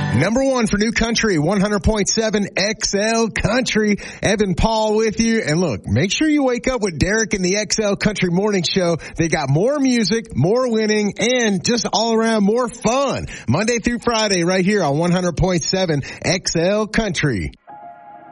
Number one for New Country, 100.7 XL Country. Evan Paul with you. And look, make sure you wake up with Derek and the XL Country Morning Show. They got more music, more winning, and just all around more fun. Monday through Friday right here on 100.7 XL Country.